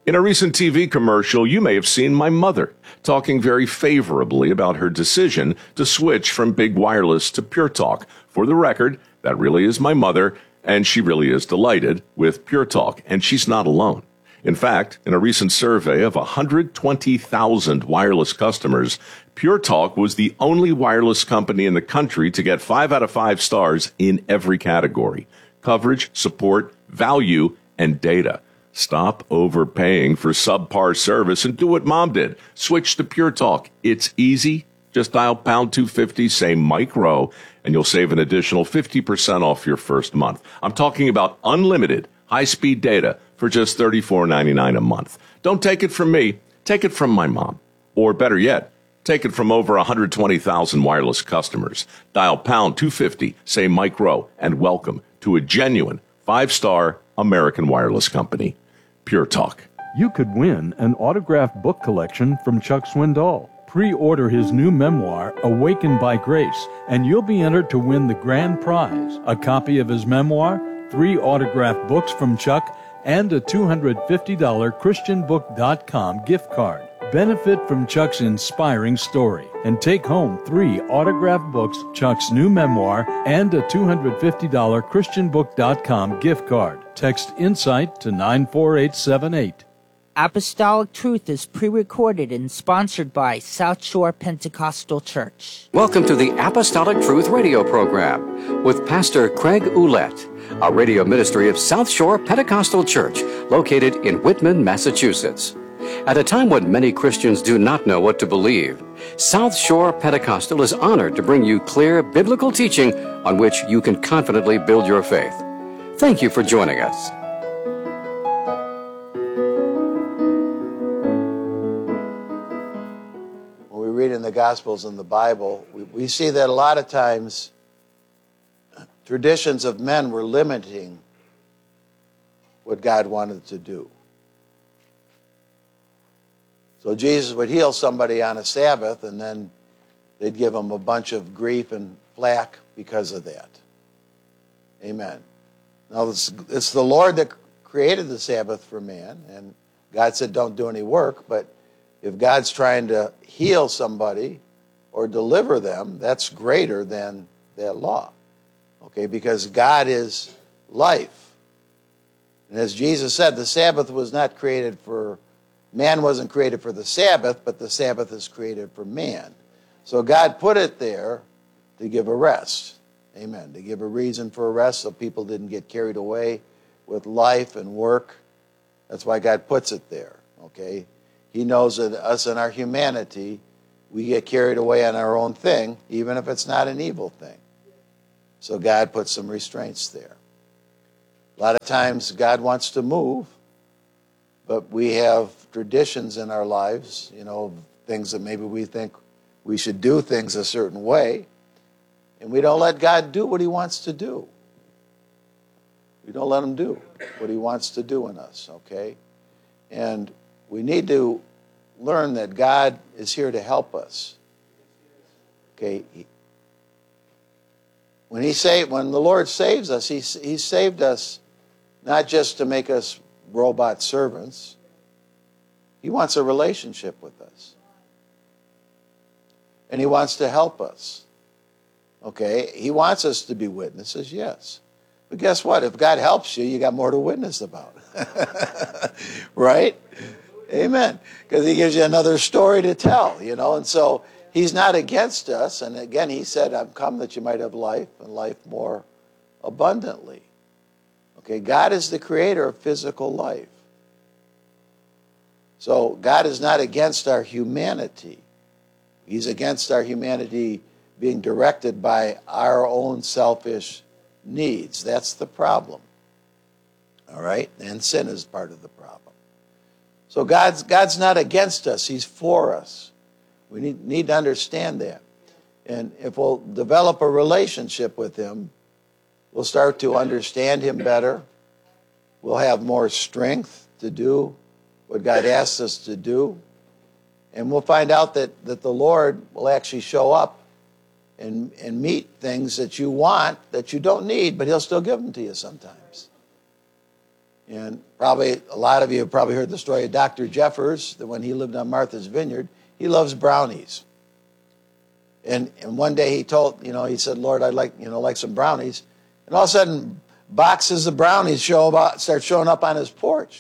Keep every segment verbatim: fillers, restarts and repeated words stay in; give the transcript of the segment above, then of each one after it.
In a recent T V commercial, you may have seen my mother talking very favorably about her decision to switch from Big Wireless to Pure Talk. For the record, that really is my mother, and she really is delighted with Pure Talk, and she's not alone. In fact, in a recent survey of one hundred twenty thousand wireless customers, Pure Talk was the only wireless company in the country to get five out of five stars in every category: coverage, support, value, and data. Stop overpaying for subpar service and do what Mom did. Switch to Pure Talk. It's easy. Just dial pound two fifty, say micro, and you'll save an additional fifty percent off your first month. I'm talking about unlimited high-speed data for just thirty-four ninety-nine a month. Don't take it from me. Take it from my mom. Or better yet, take it from over one hundred twenty thousand wireless customers. Dial pound two fifty, say micro, and welcome to a genuine five-star American wireless company. Pure Talk. You could win an autographed book collection from Chuck Swindoll. Pre-order his new memoir, Awakened by Grace, and you'll be entered to win the grand prize, a copy of his memoir, three autographed books from Chuck, and a two hundred fifty dollars Christian book dot com gift card. Benefit from Chuck's inspiring story and take home three autographed books, Chuck's new memoir, and a two hundred fifty dollars Christian book dot com gift card. Text INSIGHT to nine four eight seven eight. Apostolic Truth is pre-recorded and sponsored by South Shore Pentecostal Church. Welcome to the Apostolic Truth radio program with Pastor Craig Ouellette, a radio ministry of South Shore Pentecostal Church located in Whitman, Massachusetts. At a time when many Christians do not know what to believe, South Shore Pentecostal is honored to bring you clear biblical teaching on which you can confidently build your faith. Thank you for joining us. When we read in the Gospels and the Bible, we, we see that a lot of times traditions of men were limiting what God wanted to do. So Jesus would heal somebody on a Sabbath, and then they'd give him a bunch of grief and flack because of that. Amen. Now, it's, it's the Lord that created the Sabbath for man, and God said don't do any work, but if God's trying to heal somebody or deliver them, that's greater than that law, okay, because God is life. And as Jesus said, the Sabbath was not created for man wasn't created for the Sabbath, but the Sabbath is created for man. So God put it there to give a rest. Amen. To give a reason for a rest so people didn't get carried away with life and work. That's why God puts it there. Okay? He knows that us in our humanity, we get carried away on our own thing, even if it's not an evil thing. So God puts some restraints there. A lot of times God wants to move, but we have traditions in our lives, you know, things that maybe we think we should do things a certain way, and we don't let God do what he wants to do. We don't let him do what he wants to do in us, okay? And we need to learn that God is here to help us. Okay? When he saved, when the Lord saves us, he, he saved us not just to make us robot servants. He wants a relationship with us. And he wants to help us. Okay? He wants us to be witnesses, yes. But guess what? If God helps you, you got more to witness about. Right? Amen. Because he gives you another story to tell, you know. And so he's not against us. And again, he said, I've come that you might have life and life more abundantly. Okay, God is the creator of physical life. So God is not against our humanity. He's against our humanity being directed by our own selfish needs. That's the problem. All right? And sin is part of the problem. So God's, God's not against us. He's for us. We need, need to understand that. And if we'll develop a relationship with him, we'll start to understand him better. We'll have more strength to do what God asks us to do. And we'll find out that, that the Lord will actually show up and, and meet things that you want that you don't need, but he'll still give them to you sometimes. And probably a lot of you have probably heard the story of Doctor Jeffers, that when he lived on Martha's Vineyard, he loves brownies. And, and one day he told, you know, he said, Lord, I'd like, you know, like some brownies. And all of a sudden, boxes of brownies show about, start showing up on his porch.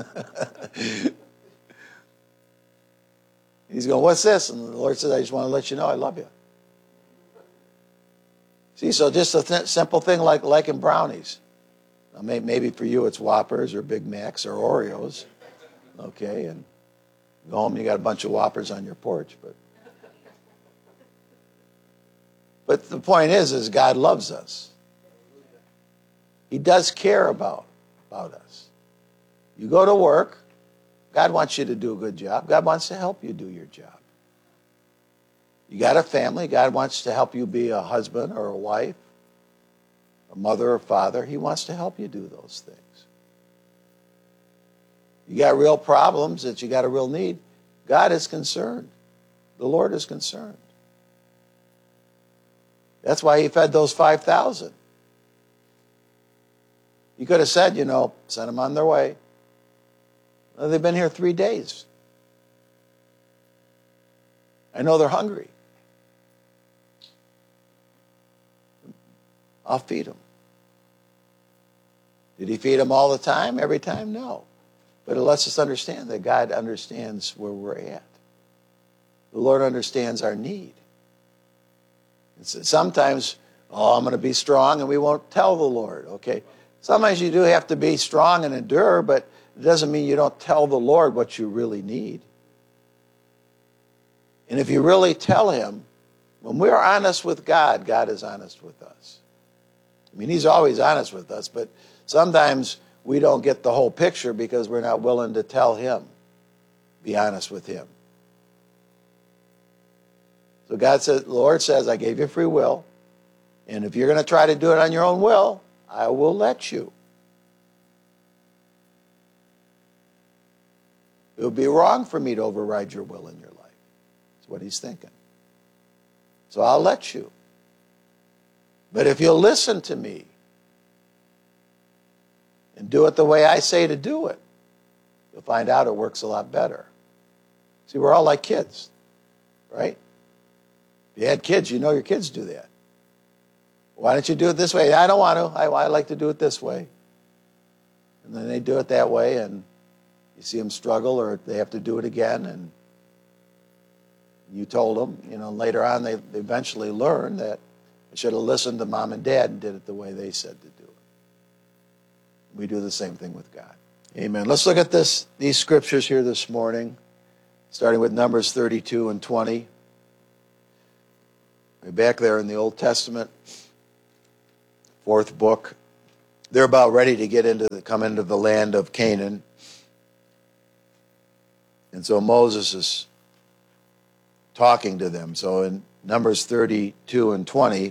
He's going, what's this? And the Lord said, I just want to let you know I love you. See, so just a th- simple thing like liking brownies. Now, may- maybe for you it's Whoppers or Big Macs or Oreos. Okay, and go home and you got a bunch of Whoppers on your porch. But but the point is, is God loves us. He does care about, about us. You go to work, God wants you to do a good job. God wants to help you do your job. You got a family, God wants to help you be a husband or a wife, a mother or father. He wants to help you do those things. You got real problems that you got a real need. God is concerned. The Lord is concerned. That's why he fed those five thousand. He could have said, you know, send them on their way. Well, they've been here three days. I know they're hungry. I'll feed them. Did he feed them all the time, every time? No. But it lets us understand that God understands where we're at. The Lord understands our need. It's, sometimes, oh, I'm going to be strong, and we won't tell the Lord, okay? Sometimes you do have to be strong and endure, but it doesn't mean you don't tell the Lord what you really need. And if you really tell him, when we're honest with God, God is honest with us. I mean, he's always honest with us, but sometimes we don't get the whole picture because we're not willing to tell him, be honest with him. So God said, the Lord says, I gave you free will, and if you're going to try to do it on your own will, I will let you. It would be wrong for me to override your will in your life. That's what he's thinking. So I'll let you. But if you'll listen to me and do it the way I say to do it, you'll find out it works a lot better. See, we're all like kids, right? If you had kids, you know your kids do that. Why don't you do it this way? I don't want to. I, I like to do it this way. And then they do it that way, and you see them struggle, or they have to do it again, and you told them, you know, later on they eventually learn that I should have listened to mom and dad and did it the way they said to do it. We do the same thing with God. Amen. Let's look at this, these scriptures here this morning, starting with Numbers thirty-two and twenty. We're back there in the Old Testament, fourth book. They're about ready to get into the, come into the land of Canaan. And so Moses is talking to them. So in Numbers thirty-two and twenty,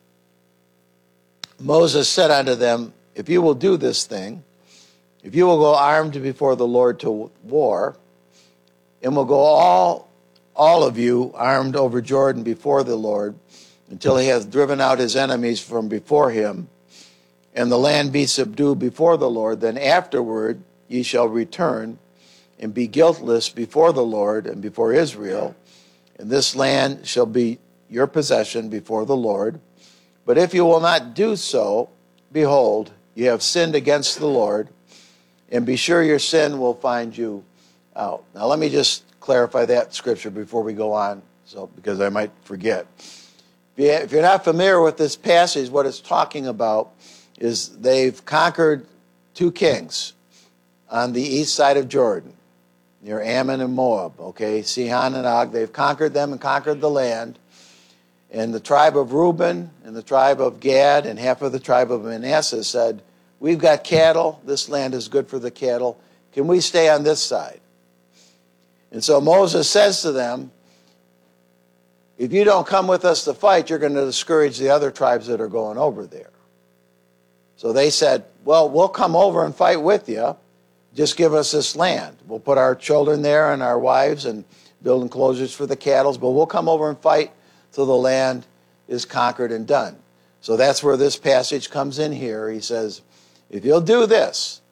Moses said unto them, if you will do this thing, if you will go armed before the Lord to war, and will go all, all of you armed over Jordan before the Lord, until he hath driven out his enemies from before him, and the land be subdued before the Lord, then afterward ye shall return, and be guiltless before the Lord and before Israel, and this land shall be your possession before the Lord. But if you will not do so, behold, you have sinned against the Lord, and be sure your sin will find you out. Now let me just clarify that scripture before we go on, so because I might forget. If you're not familiar with this passage, what it's talking about is they've conquered two kings on the east side of Jordan, near Ammon and Moab, okay, Sihon and Og. They've conquered them and conquered the land. And the tribe of Reuben and the tribe of Gad and half of the tribe of Manasseh said, we've got cattle. This land is good for the cattle. Can we stay on this side? And so Moses says to them, if you don't come with us to fight, you're going to discourage the other tribes that are going over there. So they said, well, we'll come over and fight with you. Just give us this land. We'll put our children there and our wives and build enclosures for the cattle, but we'll come over and fight till the land is conquered and done. So that's where this passage comes in here. He says, if you'll do this,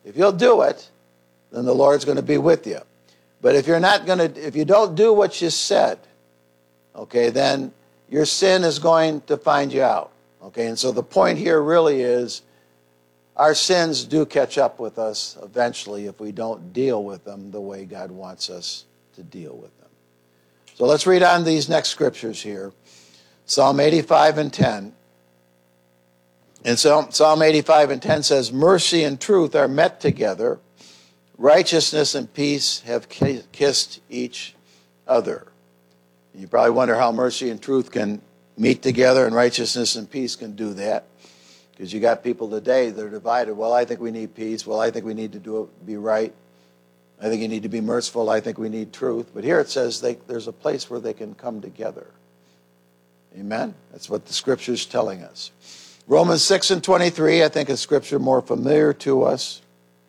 If you'll do it, then the Lord's going to be with you. But if you're not going to, if you don't do what you said, okay, then your sin is going to find you out. Okay, and so the point here really is our sins do catch up with us eventually if we don't deal with them the way God wants us to deal with them. So let's read on these next scriptures here. Psalm eighty-five and ten. And so Psalm eighty-five and ten says, mercy and truth are met together. Righteousness and peace have kissed each other. You probably wonder how mercy and truth can meet together, and righteousness and peace can do that. Because you got people today that are divided. Well, I think we need peace. Well, I think we need to do it, be right. I think you need to be merciful. I think we need truth. But here it says they, there's a place where they can come together. Amen? That's what the Scripture is telling us. Romans six and twenty-three, I think, is Scripture more familiar to us.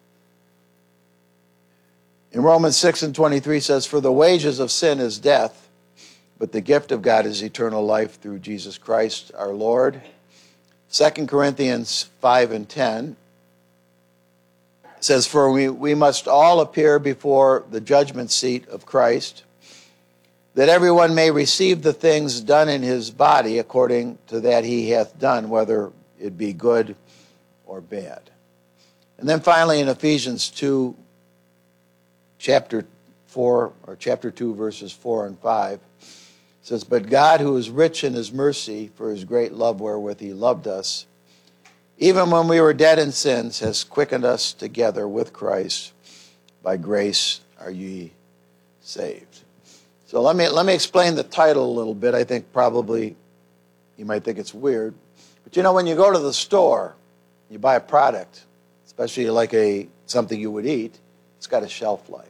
In Romans six and twenty-three says, for the wages of sin is death, but the gift of God is eternal life through Jesus Christ our Lord. Second Corinthians five and ten says, for we, we must all appear before the judgment seat of Christ, that everyone may receive the things done in his body according to that he hath done, whether it be good or bad. And then finally in Ephesians two, chapter four, or chapter two, verses four and five, it says, but God, who is rich in his mercy, for his great love wherewith he loved us, even when we were dead in sins, has quickened us together with Christ. By grace are ye saved. So let me let me explain the title a little bit. I think probably you might think it's weird. But you know, when you go to the store, you buy a product, especially like a something you would eat, it's got a shelf life.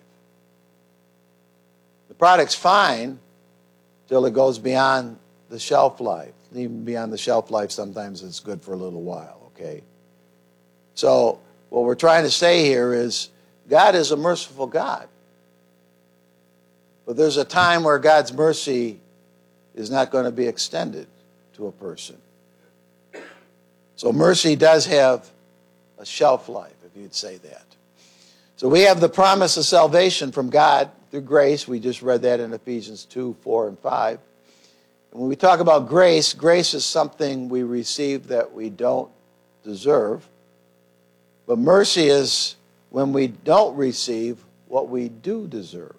The product's fine till it goes beyond the shelf life. Even beyond the shelf life, sometimes it's good for a little while, okay? So what we're trying to say here is God is a merciful God. But there's a time where God's mercy is not going to be extended to a person. So mercy does have a shelf life, if you'd say that. So we have the promise of salvation from God through grace. We just read that in Ephesians two, four, and five. And when we talk about grace, grace is something we receive that we don't deserve. But mercy is when we don't receive what we do deserve.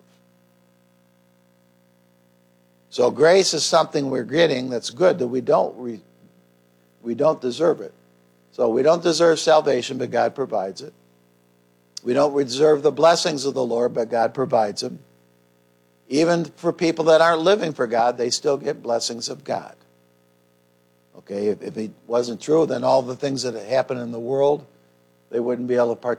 So grace is something we're getting that's good, that we don't re, we don't deserve it. So we don't deserve salvation, but God provides it. We don't deserve the blessings of the Lord, but God provides them. Even for people that aren't living for God, they still get blessings of God. Okay, if, if it wasn't true, then all the things that happen in the world, they wouldn't be able to partake.